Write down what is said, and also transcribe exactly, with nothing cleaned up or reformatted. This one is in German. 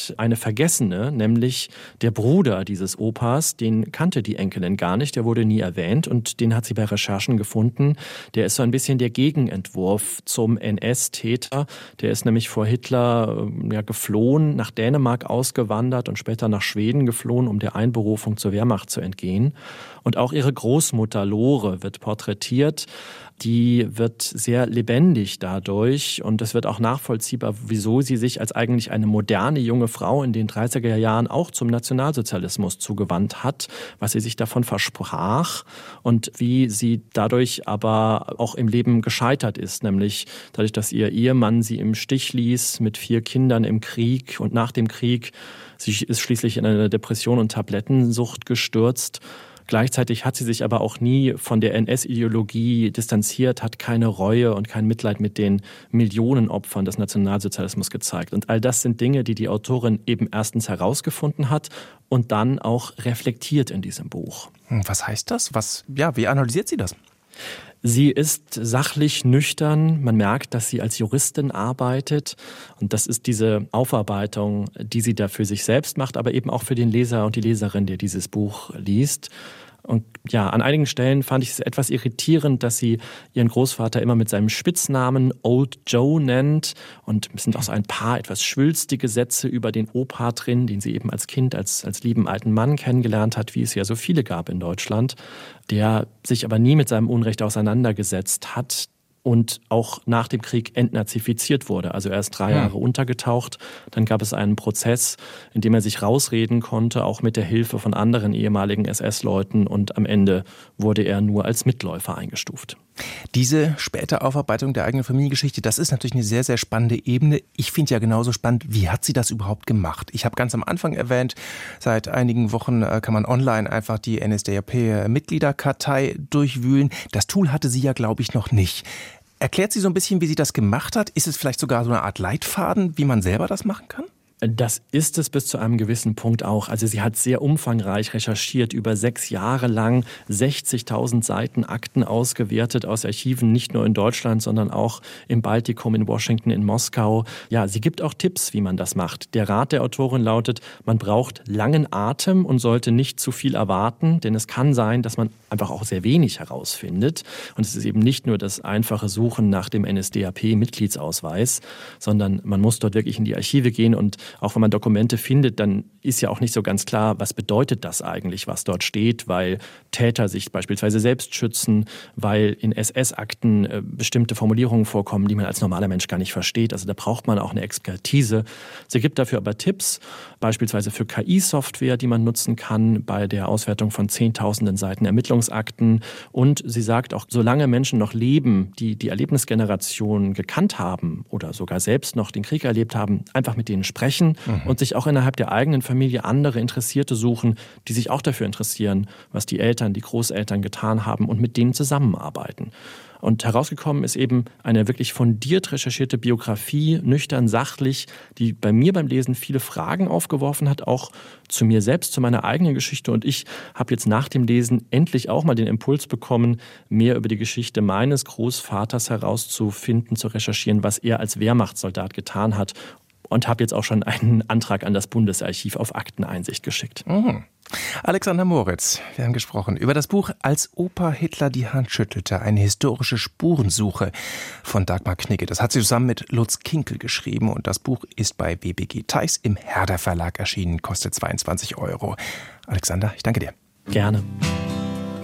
und eine vergessene, nämlich der Bruder dieses Opas, den kannte die Enkelin gar nicht, der wurde nie erwähnt und den hat sie bei Recherchen gefunden. Der ist so ein bisschen der Gegenentwurf zum N S-Täter. Der ist nämlich vor Hitler ja, geflohen, nach Dänemark ausgewandert und später nach Schweden geflohen, um der Einberufung zur Wehrmacht zu entgehen. Und auch ihre Großmutter Lore wird porträtiert. Die wird sehr lebendig dadurch und es wird auch nachvollziehbar, wieso sie sich als eigentlich eine moderne junge Frau in den dreißiger Jahren auch zum Nationalsozialismus zugewandt hat, was sie sich davon versprach und wie sie dadurch aber auch im Leben gescheitert ist, nämlich dadurch, dass ihr Ehemann sie im Stich ließ mit vier Kindern im Krieg und nach dem Krieg. Sie ist schließlich in eine Depression und Tablettensucht gestürzt. Gleichzeitig hat sie sich aber auch nie von der N S-Ideologie distanziert, hat keine Reue und kein Mitleid mit den Millionen Opfern des Nationalsozialismus gezeigt. Und all das sind Dinge, die die Autorin eben erstens herausgefunden hat und dann auch reflektiert in diesem Buch. Was heißt das? Was, ja, wie analysiert sie das? Sie ist sachlich nüchtern. Man merkt, dass sie als Juristin arbeitet. Und das ist diese Aufarbeitung, die sie da für sich selbst macht, aber eben auch für den Leser und die Leserin, der dieses Buch liest. Und ja, an einigen Stellen fand ich es etwas irritierend, dass sie ihren Großvater immer mit seinem Spitznamen Old Joe nennt. Und es sind auch so ein paar etwas schwülstige Sätze über den Opa drin, den sie eben als Kind, als, als lieben alten Mann kennengelernt hat, wie es ja so viele gab in Deutschland, der sich aber nie mit seinem Unrecht auseinandergesetzt hat und auch nach dem Krieg entnazifiziert wurde. Also er ist drei ja. Jahre untergetaucht. Dann gab es einen Prozess, in dem er sich rausreden konnte, auch mit der Hilfe von anderen ehemaligen S S-Leuten. Und am Ende wurde er nur als Mitläufer eingestuft. Diese späte Aufarbeitung der eigenen Familiengeschichte, das ist natürlich eine sehr, sehr spannende Ebene. Ich finde ja genauso spannend, wie hat sie das überhaupt gemacht? Ich habe ganz am Anfang erwähnt, seit einigen Wochen kann man online einfach die N S D A P-Mitgliederkartei durchwühlen. Das Tool hatte sie ja, glaube ich, noch nicht. Erklärt sie so ein bisschen, wie sie das gemacht hat? Ist es vielleicht sogar so eine Art Leitfaden, wie man selber das machen kann? Das ist es bis zu einem gewissen Punkt auch. Also sie hat sehr umfangreich recherchiert, über sechs Jahre lang sechzigtausend Seiten Akten ausgewertet aus Archiven, nicht nur in Deutschland, sondern auch im Baltikum, in Washington, in Moskau. Ja, sie gibt auch Tipps, wie man das macht. Der Rat der Autorin lautet, man braucht langen Atem und sollte nicht zu viel erwarten, denn es kann sein, dass man einfach auch sehr wenig herausfindet. Und es ist eben nicht nur das einfache Suchen nach dem N S D A P-Mitgliedsausweis, sondern man muss dort wirklich in die Archive gehen und auch wenn man Dokumente findet, dann ist ja auch nicht so ganz klar, was bedeutet das eigentlich, was dort steht, weil Täter sich beispielsweise selbst schützen, weil in S S-Akten äh, bestimmte Formulierungen vorkommen, die man als normaler Mensch gar nicht versteht. Also da braucht man auch eine Expertise. Sie gibt dafür aber Tipps, beispielsweise für K I-Software, die man nutzen kann bei der Auswertung von zehntausenden Seiten Ermittlungsakten. Und sie sagt auch, solange Menschen noch leben, die die Erlebnisgeneration gekannt haben oder sogar selbst noch den Krieg erlebt haben, einfach mit denen sprechen. Mhm. Und sich auch innerhalb der eigenen Familie andere Interessierte suchen, die sich auch dafür interessieren, was die Eltern, die Großeltern getan haben und mit denen zusammenarbeiten. Und herausgekommen ist eben eine wirklich fundiert recherchierte Biografie, nüchtern, sachlich, die bei mir beim Lesen viele Fragen aufgeworfen hat, auch zu mir selbst, zu meiner eigenen Geschichte. Und ich habe jetzt nach dem Lesen endlich auch mal den Impuls bekommen, mehr über die Geschichte meines Großvaters herauszufinden, zu recherchieren, was er als Wehrmachtssoldat getan hat. Und habe jetzt auch schon einen Antrag an das Bundesarchiv auf Akteneinsicht geschickt. Mhm. Alexander Moritz, wir haben gesprochen über das Buch Als Opa Hitler die Hand schüttelte, eine historische Spurensuche von Dagmar Knigge. Das hat sie zusammen mit Lutz Kinkel geschrieben und das Buch ist bei B B G Theis im Herder Verlag erschienen, kostet zweiundzwanzig Euro. Alexander, ich danke dir. Gerne.